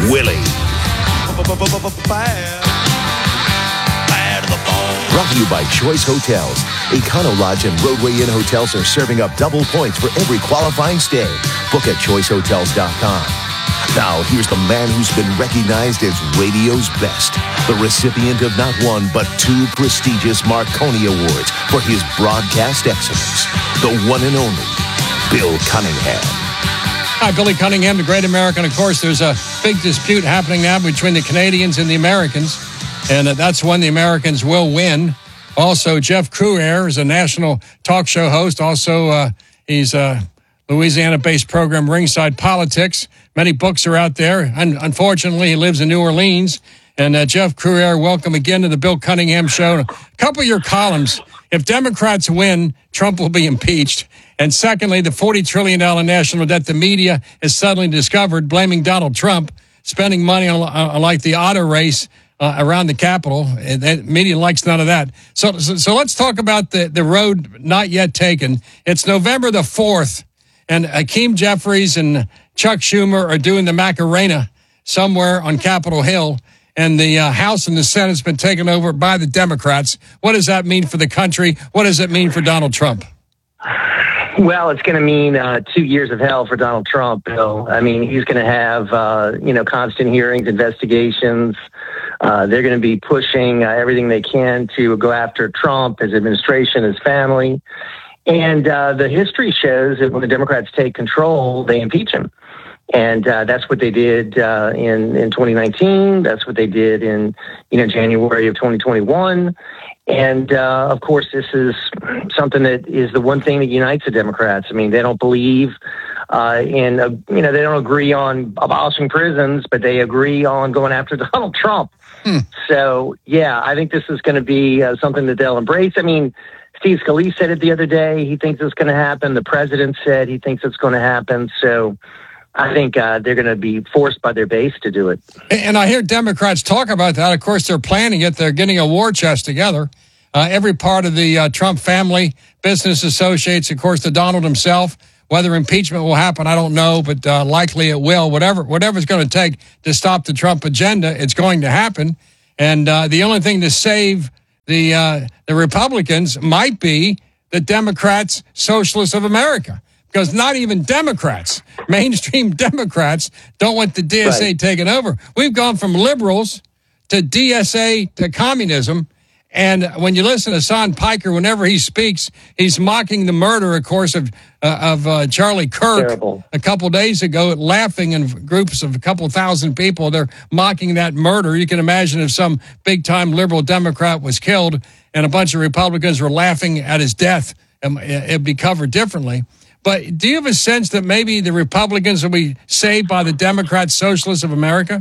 Willie. Brought to you by Choice Hotels. Econo Lodge and Roadway Inn hotels are serving up double points for every qualifying stay. Book at choicehotels.com. Now, here's the man who's been recognized as radio's best, the recipient of not one, but 2 prestigious Marconi Awards for his broadcast excellence, the one and only Bill Cunningham. Hi, Billy Cunningham, the great American. Of course, there's a big dispute happening now between the Canadians and the Americans, and that's when the Americans will win. Also, Jeff Crouere is a national talk show host. Also, he's a Louisiana-based program, Ringside Politics. Many books are out there. Unfortunately, he lives in New Orleans. And Jeff Crouere, welcome again to the Bill Cunningham Show. A couple of your columns. If Democrats win, Trump will be impeached. And secondly, the $40 trillion national debt the media has suddenly discovered, blaming Donald Trump, spending money on like the auto race around the Capitol. The media likes none of that. So let's talk about the road not yet taken. It's November the 4th, and Hakeem Jeffries and Chuck Schumer are doing the Macarena somewhere on Capitol Hill, and the House and the Senate's been taken over by the Democrats. What does that mean for the country? What does it mean for Donald Trump? Well, it's going to mean 2 years of hell for Donald Trump, Bill. I mean, he's going to have, constant hearings, investigations. They're going to be pushing everything they can to go after Trump, his administration, his family. And the history shows that when the Democrats take control, they impeach him. And that's what they did in 2019. That's what they did in January of 2021. And of course, this is something that is the one thing that unites the Democrats. I mean, they don't believe they don't agree on abolishing prisons, but they agree on going after Donald Trump. So, yeah, I think this is going to be something that they'll embrace. I mean, Steve Scalise said it the other day. He thinks it's going to happen. The president said he thinks it's going to happen. So I think they're going to be forced by their base to do it. And I hear Democrats talk about that. Of course, they're planning it. They're getting a war chest together. Every part of the Trump family, business associates, of course, the Donald himself. Whether impeachment will happen, I don't know, but likely it will. Whatever's going to take to stop the Trump agenda, it's going to happen. And the only thing to save the Republicans might be the Democrats, Socialists of America. Because not even Democrats, mainstream Democrats, don't want the DSA taken over. We've gone from liberals to DSA to communism. And when you listen to Son Piker, whenever he speaks, he's mocking the murder, of course, of Charlie Kirk. Terrible. A couple days ago, laughing in groups of a couple thousand people. They're mocking that murder. You can imagine if some big-time liberal Democrat was killed and a bunch of Republicans were laughing at his death, it'd be covered differently. But do you have a sense that maybe the Republicans will be saved by the Democrats, Socialists of America?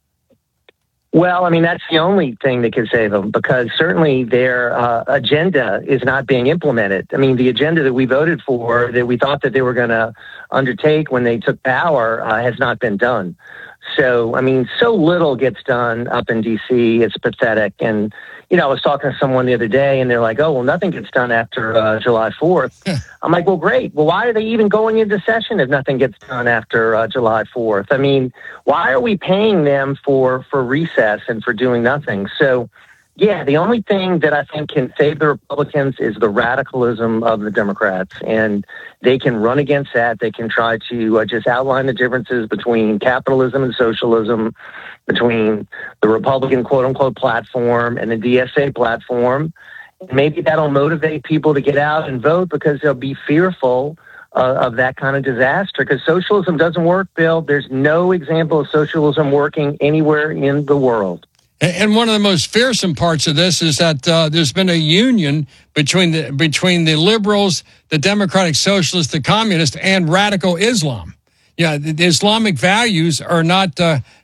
Well, I mean, that's the only thing that can save them, because certainly their agenda is not being implemented. I mean, the agenda that we voted for, that we thought that they were going to undertake when they took power, has not been done. So, I mean, so little gets done up in D.C. It's pathetic. And, I was talking to someone the other day, and they're like, oh, well, nothing gets done after July 4th. Yeah. I'm like, well, great. Well, why are they even going into session if nothing gets done after July 4th? I mean, why are we paying them for recess and for doing nothing? So, yeah, the only thing that I think can save the Republicans is the radicalism of the Democrats, and they can run against that. They can try to just outline the differences between capitalism and socialism, between the Republican quote-unquote platform and the DSA platform. Maybe that'll motivate people to get out and vote, because they'll be fearful of that kind of disaster, because socialism doesn't work, Bill. There's no example of socialism working anywhere in the world. And one of the most fearsome parts of this is that there's been a union between the liberals, the Democratic Socialists, the Communists, and radical Islam. Yeah, the Islamic values are not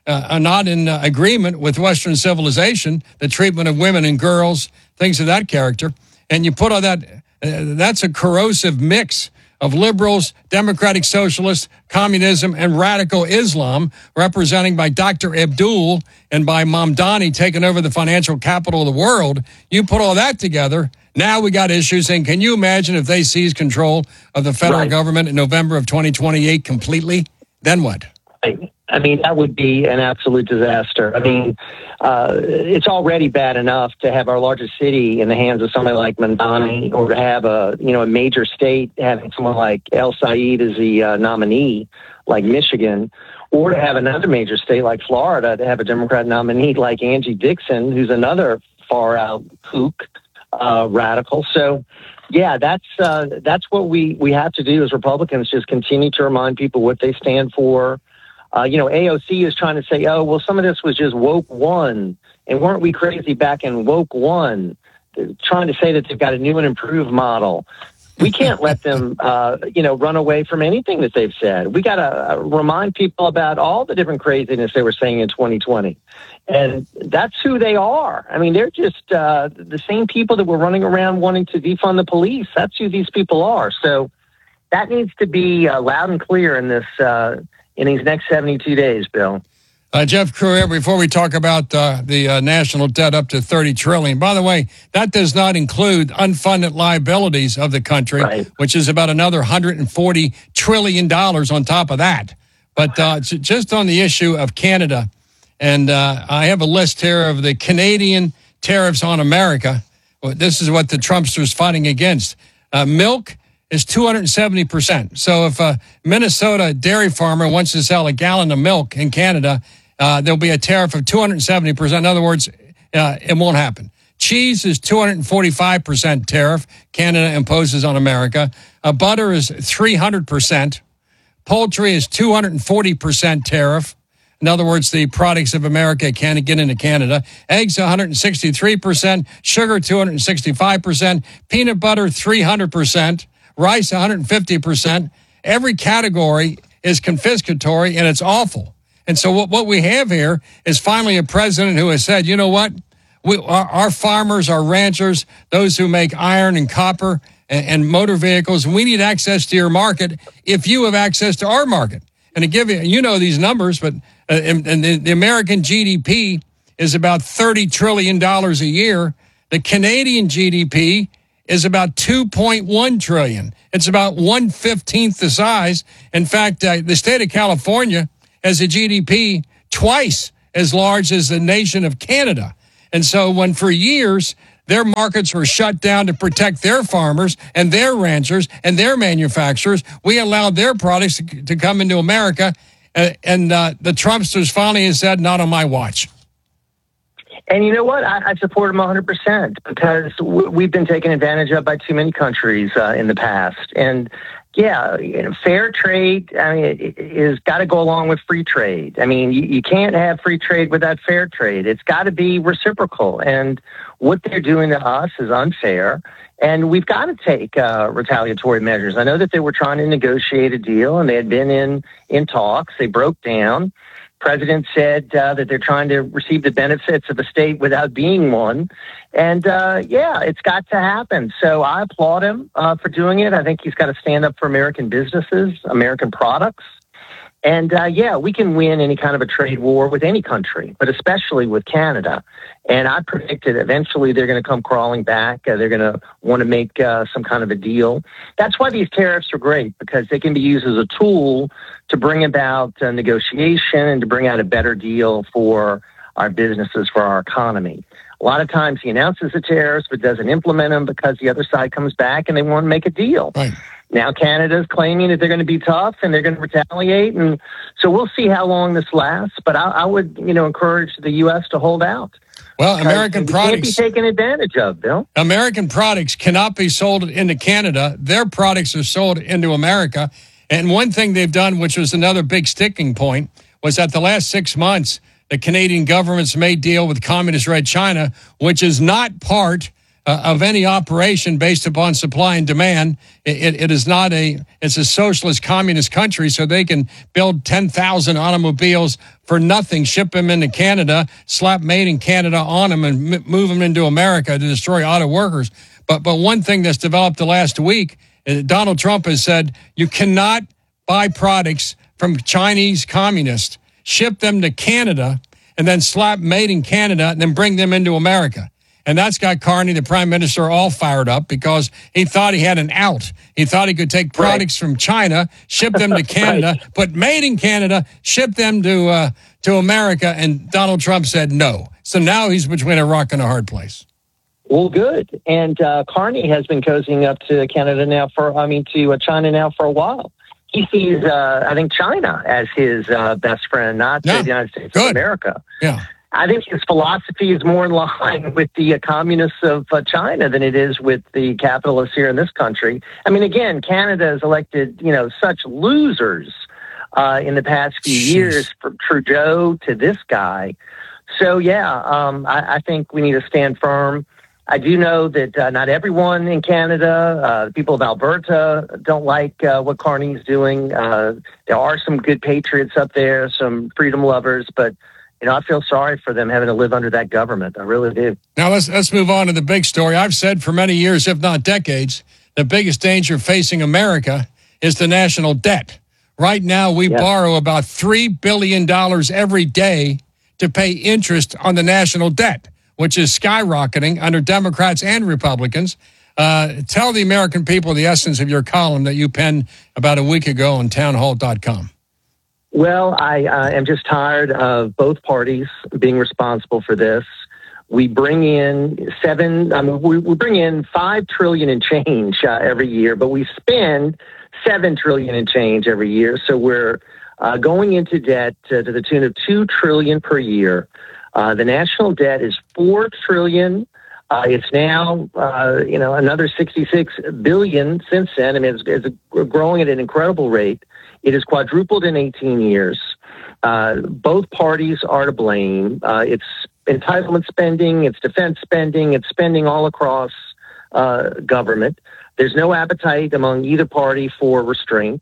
in agreement with Western civilization, the treatment of women and girls, things of that character. And you put all that, that's a corrosive mix of liberals, Democratic Socialists, communism, and radical Islam, representing by Dr. Abdul and by Mamdani taking over the financial capital of the world. You put all that together, now we got issues. And can you imagine if they seize control of the federal government in November of 2028 completely? Then what? I mean, that would be an absolute disaster. I mean, it's already bad enough to have our largest city in the hands of somebody like Mamdani, or to have a major state having someone like El Said as the nominee, like Michigan, or to have another major state like Florida to have a Democrat nominee like Angie Dixon, who's another far-out kook, radical. So, yeah, that's what we have to do as Republicans, just continue to remind people what they stand for. AOC is trying to say, oh, well, some of this was just woke one. And weren't we crazy back in woke one? They're trying to say that they've got a new and improved model. We can't let them, run away from anything that they've said. We got to remind people about all the different craziness they were saying in 2020. And that's who they are. I mean, they're just the same people that were running around wanting to defund the police. That's who these people are. So that needs to be loud and clear in this in these next 72 days, Bill. Jeff Crouere, before we talk about the national debt up to $30 trillion, by the way, that does not include unfunded liabilities of the country, right, which is about another $140 trillion on top of that. But just on the issue of Canada, and I have a list here of the Canadian tariffs on America. This is what the Trumpsters fighting against. Milk is 270%. So if a Minnesota dairy farmer wants to sell a gallon of milk in Canada, there'll be a tariff of 270%. In other words, it won't happen. Cheese is 245% tariff Canada imposes on America. Butter is 300%. Poultry is 240% tariff. In other words, the products of America can't get into Canada. Eggs, 163%. Sugar, 265%. Peanut butter, 300%. Rice, 150%. Every category is confiscatory, and it's awful. And so what we have here is finally a president who has said, you know what? Our farmers, our ranchers, those who make iron and copper and motor vehicles, we need access to your market if you have access to our market. And to give you these numbers, but and the American GDP is about $30 trillion a year. The Canadian GDP is about $2.1 trillion. It's about 1/15 the size. In fact, the state of California has a GDP twice as large as the nation of Canada. And so when for years their markets were shut down to protect their farmers and their ranchers and their manufacturers, we allowed their products to come into America. And the Trumpsters finally have said, not on my watch. And you know what? I support them 100% because we've been taken advantage of by too many countries in the past. And yeah, fair trade, I mean, is got to go along with free trade. I mean, you can't have free trade without fair trade. It's got to be reciprocal. And what they're doing to us is unfair. And we've got to take retaliatory measures. I know that they were trying to negotiate a deal, and they had been in talks. They broke down. President said that they're trying to receive the benefits of a state without being one. And, it's got to happen. So I applaud him for doing it. I think he's got to stand up for American businesses, American products. And, we can win any kind of a trade war with any country, but especially with Canada. And I predict that eventually they're going to come crawling back. They're going to want to make some kind of a deal. That's why these tariffs are great, because they can be used as a tool to bring about negotiation and to bring out a better deal for our businesses, for our economy. A lot of times he announces the tariffs but doesn't implement them because the other side comes back and they want to make a deal. Right. Now Canada's claiming that they're going to be tough and they're going to retaliate. And so we'll see how long this lasts. But I would, encourage the U.S. to hold out. Well, American products can't be taken advantage of, Bill. American products cannot be sold into Canada. Their products are sold into America. And one thing they've done, which was another big sticking point, was that the last 6 months, the Canadian government's made deal with Communist Red China, which is not part of any operation based upon supply and demand. It is not it's a socialist communist country, so they can build 10,000 automobiles for nothing, ship them into Canada, slap made in Canada on them, and move them into America to destroy auto workers. But one thing that's developed the last week, Donald Trump has said, you cannot buy products from Chinese communists, ship them to Canada, and then slap made in Canada, and then bring them into America. And that's got Carney, the prime minister, all fired up because he thought he had an out. He thought he could take products from China, ship them to Canada, put made in Canada, ship them to America, and Donald Trump said no. So now he's between a rock and a hard place. Well, good. And Carney has been cozying up to China now to China now for a while. He sees, I think, China as his best friend, not the United States of America. Yeah. I think his philosophy is more in line with the communists of China than it is with the capitalists here in this country. I mean, again, Canada has elected, such losers in the past few years, from Trudeau to this guy. So, I think we need to stand firm. I do know that not everyone in Canada, the people of Alberta, don't like what Carney's doing. There are some good patriots up there, some freedom lovers, but I feel sorry for them having to live under that government. I really do. Now let's move on to the big story. I've said for many years, if not decades, the biggest danger facing America is the national debt. Right now, we borrow about $3 billion every day to pay interest on the national debt, which is skyrocketing under Democrats and Republicans. Tell the American people the essence of your column that you penned about a week ago on townhall.com. Well, I am just tired of both parties being responsible for this. We bring in we bring in $5 trillion and change every year, but we spend $7 trillion and change every year. So we're going into debt to the tune of $2 trillion per year. The national debt is $4 trillion. It's now, another $66 billion since then. I mean, it's growing at an incredible rate. It has quadrupled in 18 years. Both parties are to blame. It's entitlement spending, it's defense spending, it's spending all across government. There's no appetite among either party for restraint.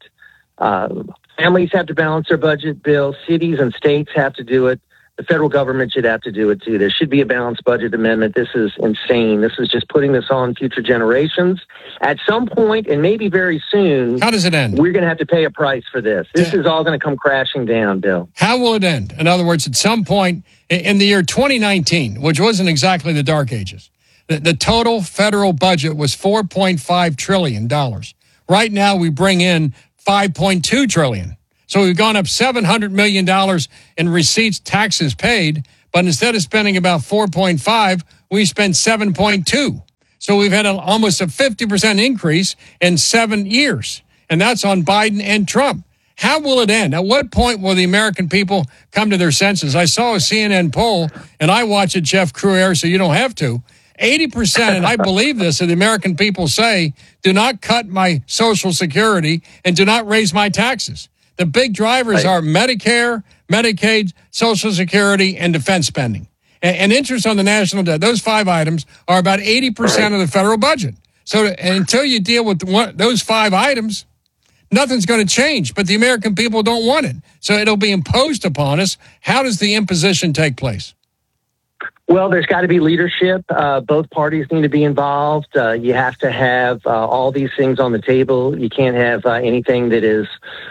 Families have to balance their budget, Bill. Cities and states have to do it. The federal government should have to do it, too. There should be a balanced budget amendment. This is insane. This is just putting this on future generations. At some point, and maybe very soon... How does it end? We're going to have to pay a price for this. This is all going to come crashing down, Bill. How will it end? In other words, at some point in the year 2019, which wasn't exactly the dark ages, the total federal budget was $4.5 trillion. Right now, we bring in $5.2 trillion. So we've gone up $700 million in receipts, taxes paid, but instead of spending about 4.5, we spent 7.2. So we've had almost a 50% increase in 7 years, and that's on Biden and Trump. How will it end? At what point will the American people come to their senses? I saw a CNN poll, and I watch it, Jeff Crouere, so you don't have to. 80%, and I believe this, of the American people say, do not cut my Social Security and do not raise my taxes. The big drivers are Medicare, Medicaid, Social Security, and defense spending. And interest on the national debt. Those 5 items are about 80% of the federal budget. So until you deal with those 5 items, nothing's going to change. But the American people don't want it. So it'll be imposed upon us. How does the imposition take place? Well, there's got to be leadership. Both parties need to be involved. You have to have all these things on the table. You can't have anything that is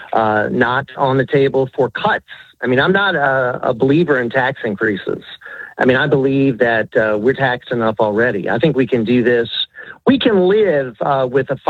not on the table for cuts. I mean, I'm not a believer in tax increases. I mean, I believe that we're taxed enough already. I think we can do this. We can live with a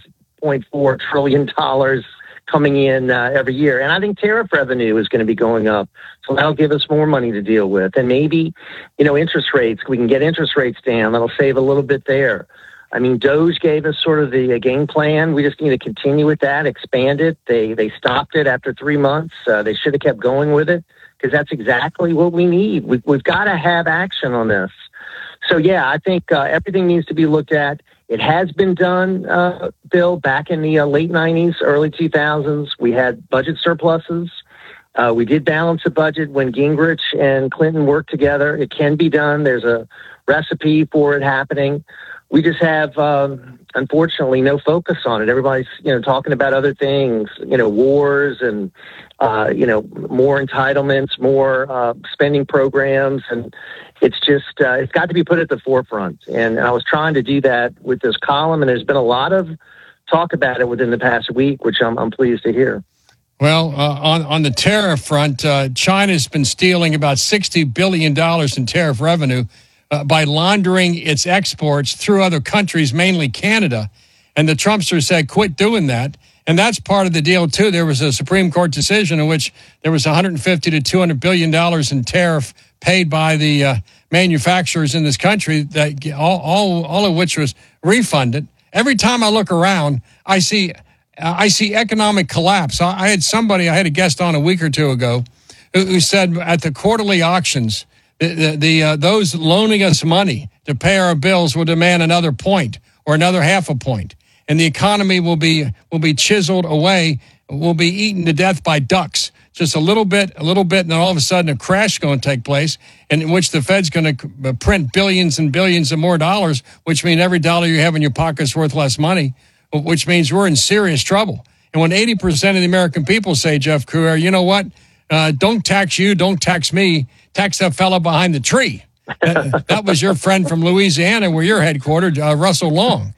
$5.4 trillion coming in every year. And I think tariff revenue is going to be going up. So that'll give us more money to deal with. And maybe, interest rates, we can get interest rates down. That'll save a little bit there. I mean, DOGE gave us sort of the game plan. We just need to continue with that, expand it. They stopped it after 3 months. They should have kept going with it because that's exactly what we need. We've got to have action on this. So, I think everything needs to be looked at. It has been done, Bill, back in the late 90s, early 2000s. We had budget surpluses. We did balance a budget when Gingrich and Clinton worked together. It can be done. There's a recipe for it happening. We just have, unfortunately, no focus on it. Everybody's, talking about other things, wars and, more entitlements, more spending programs. And it's just, it's got to be put at the forefront. And I was trying to do that with this column, and there's been a lot of talk about it within the past week, which I'm pleased to hear. Well, on the tariff front, China's been stealing about $60 billion in tariff revenue by laundering its exports through other countries, mainly Canada. And the Trumpsters said, quit doing that. And that's part of the deal, too. There was a Supreme Court decision in which there was $150 to $200 billion in tariff paid by the manufacturers in this country, that all of which was refunded. Every time I look around, I see economic collapse. I had a guest on a week or two ago who said at the quarterly auctions, those loaning us money to pay our bills will demand another point or another half a point, and the economy will be chiseled away, will be eaten to death by ducks. Just a little bit, and then all of a sudden a crash is going to take place, in which the Fed's going to print billions and billions of more dollars, which means every dollar you have in your pocket is worth less money, which means we're in serious trouble. And when 80% of the American people say, Jeff Crouere, you know what? Don't tax you, don't tax me, tax that fella behind the tree. That was your friend from Louisiana, where you're headquartered, Russell Long.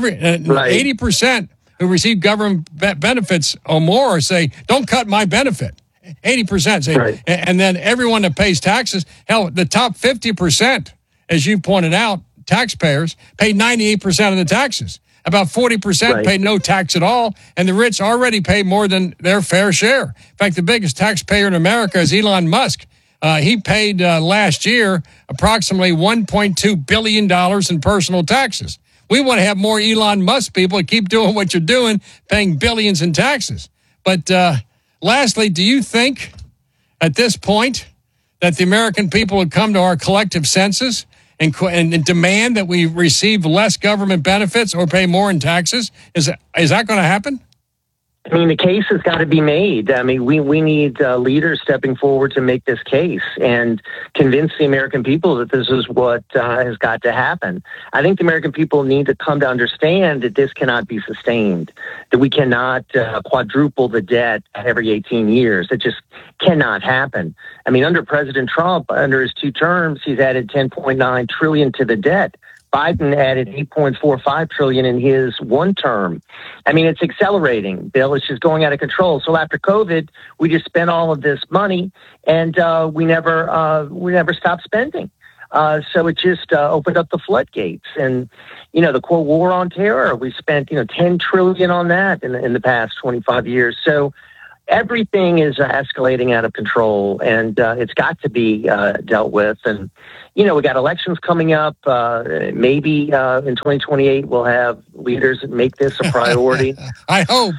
80% who receive government benefits or more say, don't cut my benefit. 80% say, right. And then everyone that pays taxes, hell, the top 50%, as you pointed out, taxpayers pay 98% of the taxes. About 40% pay no tax at all, and the rich already pay more than their fair share. In fact, the biggest taxpayer in America is Elon Musk. He paid last year approximately $1.2 billion in personal taxes. We want to have more Elon Musk people to keep doing what you're doing, paying billions in taxes. But lastly, do you think at this point that the American people would come to our collective senses and demand that we receive less government benefits or pay more in taxes? Is that going to happen? I mean, the case has got to be made. I mean, we need leaders stepping forward to make this case and convince the American people that this is what has got to happen. I think the American people need to come to understand that this cannot be sustained, that we cannot quadruple the debt every 18 years. It just cannot happen. I mean, under President Trump, under his 2 terms, he's added $10.9 trillion to the debt. Biden added $8.45 trillion in his 1 term. I mean, it's accelerating, Bill. It's just going out of control. So after COVID, we just spent all of this money, and we never stopped spending. So it just opened up the floodgates. And, the quote, war on terror, we spent, $10 trillion on that in the past 25 years. So everything is escalating out of control, and it's got to be dealt with. And, we got elections coming up. Maybe in 2028 we'll have leaders make this a priority. I hope.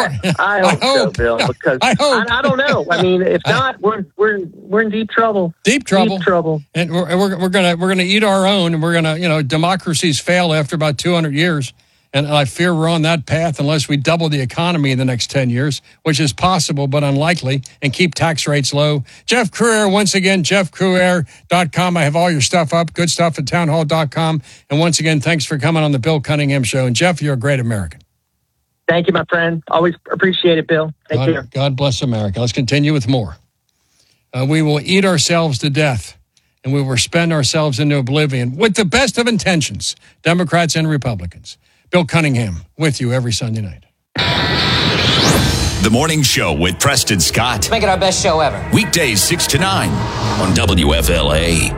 I hope so, Bill. Because I don't know. I mean, if not, we're in deep trouble. Deep trouble. And we're gonna eat our own, and we're gonna democracies fail after about 200 years. And I fear we're on that path unless we double the economy in the next 10 years, which is possible but unlikely, and keep tax rates low. Jeff Crouere, once again, jeffcrouere.com. I have all your stuff up, good stuff at townhall.com. And once again, thanks for coming on the Bill Cunningham Show. And Jeff, you're a great American. Thank you, my friend. Always appreciate it, Bill. Take care. God bless America. Let's continue with more. We will eat ourselves to death, and we will spend ourselves into oblivion with the best of intentions, Democrats and Republicans. Bill Cunningham with you every Sunday night. The Morning Show with Preston Scott. Make it our best show ever. Weekdays 6 to 9 on WFLA.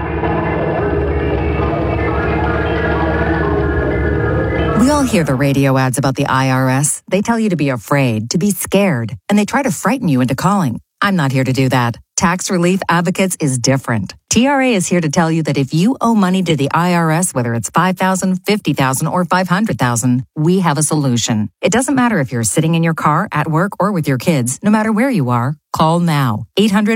We all hear the radio ads about the IRS. They tell you to be afraid, to be scared, and they try to frighten you into calling. I'm not here to do that. Tax Relief Advocates is different. TRA is here to tell you that if you owe money to the IRS, whether it's $5,000, $50,000, or $500,000, we have a solution. It doesn't matter if you're sitting in your car, at work, or with your kids. No matter where you are, call now.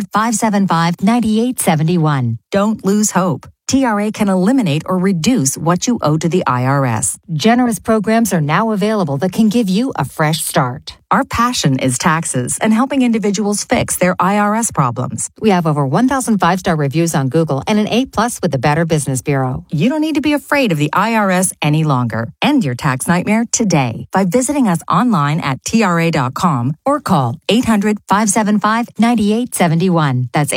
800-575-9871. Don't lose hope. TRA can eliminate or reduce what you owe to the IRS. Generous programs are now available that can give you a fresh start. Our passion is taxes and helping individuals fix their IRS problems. We have over 1,000 5-star reviews on Google and an A+ with the Better Business Bureau. You don't need to be afraid of the IRS any longer. End your tax nightmare today by visiting us online at TRA.com or call 800-575-9871. That's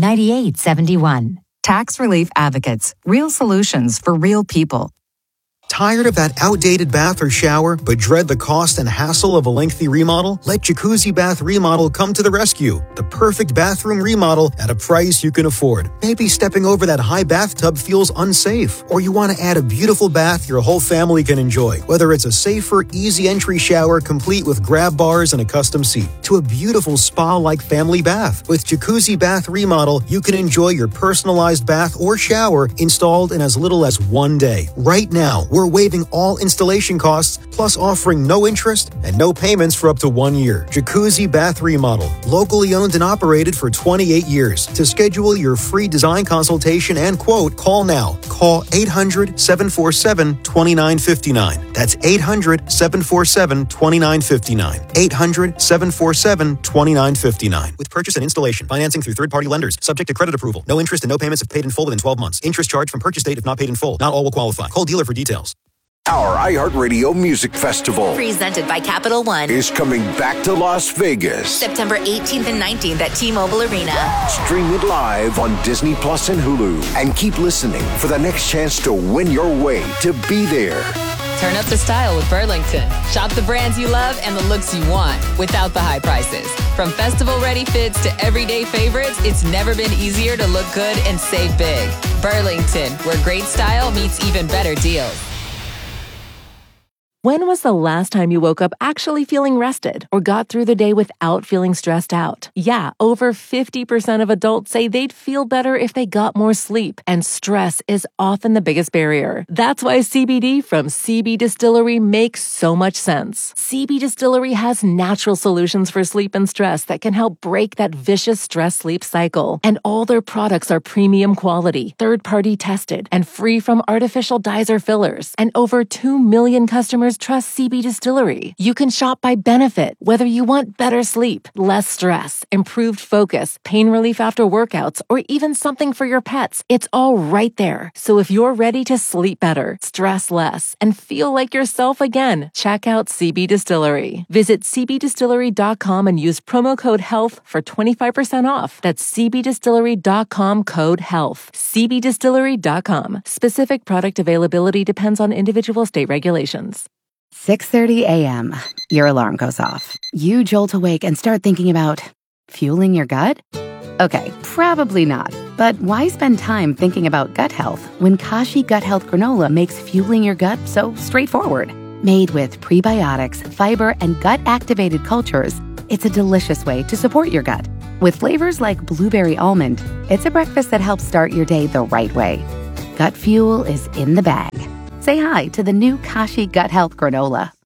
800-575-9871. Tax Relief Advocates. Real solutions for real people. Tired of that outdated bath or shower, but dread the cost and hassle of a lengthy remodel? Let Jacuzzi Bath Remodel come to the rescue. The perfect bathroom remodel at a price you can afford. Maybe stepping over that high bathtub feels unsafe, or you want to add a beautiful bath your whole family can enjoy. Whether it's a safer, easy entry shower complete with grab bars and a custom seat, to a beautiful spa-like family bath. With Jacuzzi Bath Remodel, you can enjoy your personalized bath or shower installed in as little as 1 day. Right now, we're waiving all installation costs, plus offering no interest and no payments for up to 1 year. Jacuzzi Bath Remodel, locally owned and operated for 28 years. To schedule your free design consultation and quote, call now. Call 800-747-2959. That's 800-747-2959. 800-747-2959. With purchase and installation, financing through third-party lenders, subject to credit approval. No interest and no payments if paid in full within 12 months. Interest charged from purchase date if not paid in full. Not all will qualify. Call dealer for details. Our iHeartRadio Music Festival, presented by Capital One, is coming back to Las Vegas. September 18th and 19th at T-Mobile Arena. Stream it live on Disney Plus and Hulu. And keep listening for the next chance to win your way to be there. Turn up the style with Burlington. Shop the brands you love and the looks you want without the high prices. From festival-ready fits to everyday favorites, it's never been easier to look good and save big. Burlington, where great style meets even better deals. When was the last time you woke up actually feeling rested or got through the day without feeling stressed out? Yeah, over 50% of adults say they'd feel better if they got more sleep, and stress is often the biggest barrier. That's why CBD from CB Distillery makes so much sense. CB Distillery has natural solutions for sleep and stress that can help break that vicious stress-sleep cycle. And all their products are premium quality, third-party tested, and free from artificial dyes or fillers. And over 2 million customers trust CB Distillery. You can shop by benefit, whether you want better sleep, less stress, improved focus, pain relief after workouts, or even something for your pets. It's all right there. So if you're ready to sleep better, stress less, and feel like yourself again, check out CB Distillery. Visit cbdistillery.com and use promo code HEALTH for 25% off. That's cbdistillery.com, code HEALTH. cbdistillery.com. Specific product availability depends on individual state regulations. 6:30 a.m. Your alarm goes off. You jolt awake and start thinking about fueling your gut? Okay, probably not. But why spend time thinking about gut health when Kashi Gut Health Granola makes fueling your gut so straightforward? Made with prebiotics, fiber, and gut-activated cultures, it's a delicious way to support your gut. With flavors like blueberry almond, it's a breakfast that helps start your day the right way. Gut fuel is in the bag. Say hi to the new Kashi Gut Health Granola.